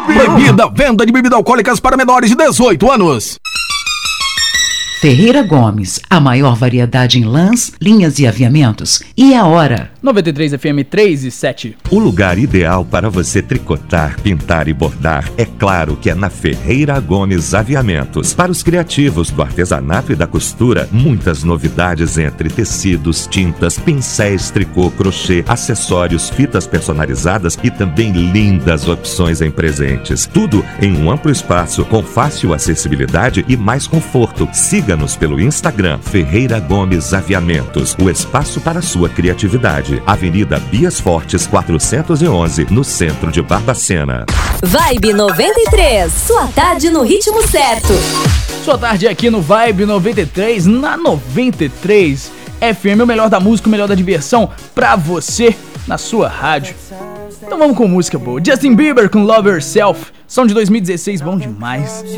Proibida venda de bebidas alcoólicas para menores de 18 anos. Ferreira Gomes, a maior variedade em lãs, linhas e aviamentos. E a hora? 93 FM 3 e 7. O lugar ideal para você tricotar, pintar e bordar, é claro que é na Ferreira Gomes Aviamentos. Para os criativos do artesanato e da costura, muitas novidades entre tecidos, tintas, pincéis, tricô, crochê, acessórios, fitas personalizadas e também lindas opções em presentes. Tudo em um amplo espaço, com fácil acessibilidade e mais conforto. Siga-nos pelo Instagram, Ferreira Gomes Aviamentos, o espaço para a sua criatividade. Avenida Bias Fortes 411, no centro de Barbacena. Vibe 93, sua tarde no ritmo certo. Sua tarde aqui no Vibe 93, na 93 FM, o melhor da música, o melhor da diversão pra você na sua rádio. Então vamos com música boa. Justin Bieber com Love Yourself, som de 2016, bom demais.